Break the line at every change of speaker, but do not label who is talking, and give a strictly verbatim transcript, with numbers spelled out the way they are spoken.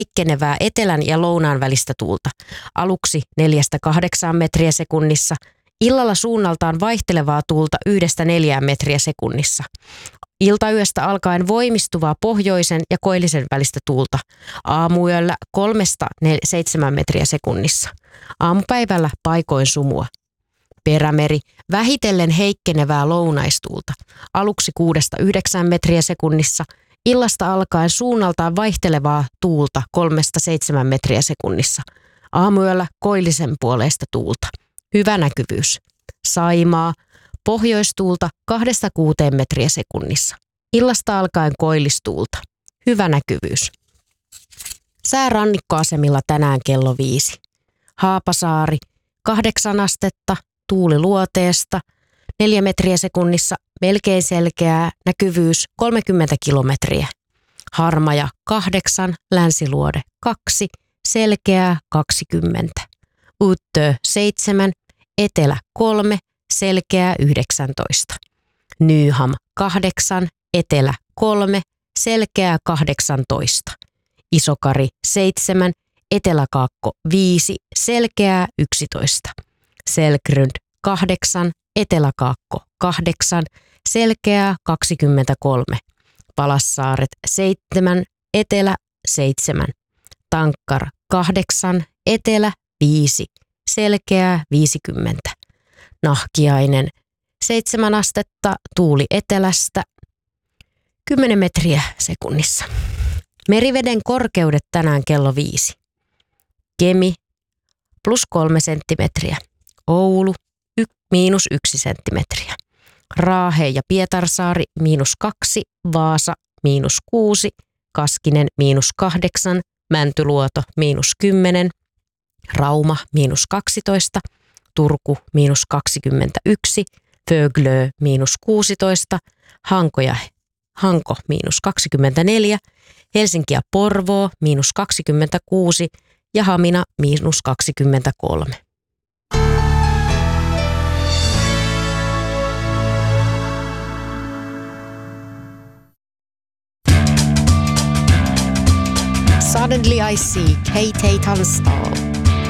heikkenevää etelän ja lounaan välistä tuulta. Aluksi neljästä kahdeksaan metriä sekunnissa. Illalla suunnaltaan vaihtelevaa tuulta yhdestä neljään metriä sekunnissa. Iltayöstä alkaen voimistuvaa pohjoisen ja koillisen välistä tuulta. Aamuyöllä kolmesta seitsemään metriä sekunnissa. Aamupäivällä paikoin sumua. Perämeri, vähitellen heikkenevää lounaistuulta. Aluksi kuudesta yhdeksään metriä sekunnissa. Illasta alkaen suunnaltaan vaihtelevaa tuulta kolmesta seitsemään metriä sekunnissa. Aamuyöllä koillisen puoleista tuulta. Hyvä näkyvyys. Saimaa, pohjoistuulta kahdesta kuuteen metriä sekunnissa. Illasta alkaen koillistuulta. Hyvä näkyvyys. Sää rannikkoasemilla tänään kello viisi. Haapasaari, kahdeksan astetta, tuuli luoteesta, neljä metriä sekunnissa, melkein selkeää, näkyvyys kolmekymmentä kilometriä. Harmaja kahdeksan, länsiluode kaksi, selkeää kaksikymmentä. Uttö seitsemän, etelä kolme, selkeää yhdeksäntoista. Nyham kahdeksan, etelä kolme, selkeää kahdeksantoista. Isokari seitsemän, eteläkaakko viisi, selkeää yksitoista. Selkrund kahdeksan, eteläkaakko kahdeksan, selkeää kaksikymmentäkolme. Palassaaret seitsemän, etelä seitsemän. Tankkar kahdeksan, etelä viisi, selkeää viisikymmentä. Nahkiainen seitsemän astetta, tuuli etelästä kymmenen metriä sekunnissa. Meriveden korkeudet tänään kello viisi. Kemi plus kolme senttimetriä. Oulu y- miinus yksi senttimetriä. Raahe ja Pietarsaari miinus kaksi, Vaasa miinus kuusi, Kaskinen miinus kahdeksan, Mäntyluoto miinus kymmenen, Rauma miinus kaksitoista, Turku miinus kaksikymmentäyksi, Föglö miinus kuusitoista, Hanko ja Hanko miinus kaksikymmentäneljä, Helsinki ja Porvoo miinus kaksikymmentäkuusi ja Hamina miinus kaksikymmentäkolme. Suddenly I see Kate Tunstall.